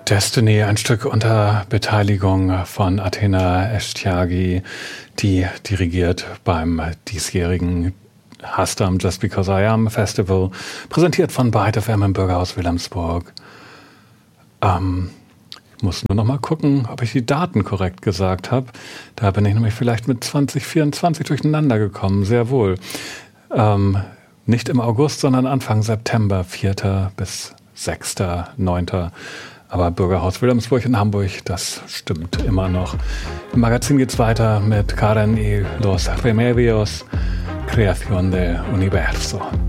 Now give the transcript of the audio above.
Destiny, ein Stück unter Beteiligung von Athena Eshtiagi, die dirigiert beim diesjährigen Hastam Just Because I Am Festival, präsentiert von Byte FM im Bürgerhaus Wilhelmsburg. Ich muss nur noch mal gucken, ob ich die Daten korrekt gesagt habe. Da bin ich nämlich vielleicht mit 2024 durcheinander gekommen, sehr wohl. Nicht im August, sondern Anfang September, 4. bis 6., 9. Aber Bürgerhaus Wilhelmsburg in Hamburg, das stimmt immer noch. Im Magazin geht's weiter mit Karen y los Remedios, Creación del Universo.